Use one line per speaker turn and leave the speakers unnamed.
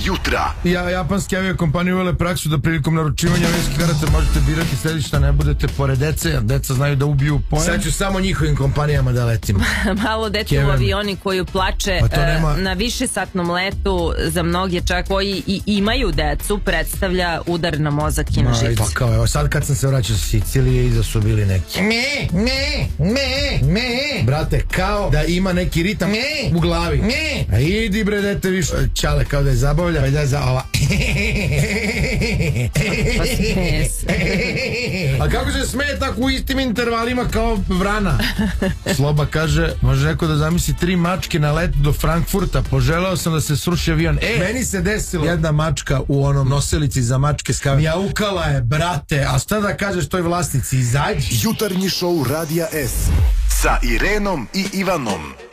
jutra.
Japanske aviokompanije uvele praksu da prilikom naručivanja avionskih karata možete birati sedišta, ne budete pored dece, deca znaju da ubiju pojam. Sad ću samo njihovim kompanijama da letim.
Malo dete u avioni koju plače na višesatnom letu, za mnoge čak koji i imaju decu, predstavlja udar na mozak i na živce.
Pa kao, evo sad kad sam se vraćao sa Sicilije, iza su bili neki brate, kao da ima neki ritam u glavi. A idi bre dete više. Čale kao da je zabavlja, pa da je za ova.
Pa smeje se.
A kako se smeje tako u istim intervalima kao vrana? Sloba kaže, može neko da zamisli 3 mačke na letu do Frankfurta, poželeo sam da se sruši avion. Meni se desilo, jedna mačka u onom nosilici za mačke skave mjaukala je, brate, a šta da kažeš toj vlasnici, izađi.
Jutarnji šou Radija S sa Irenom i Ivanom.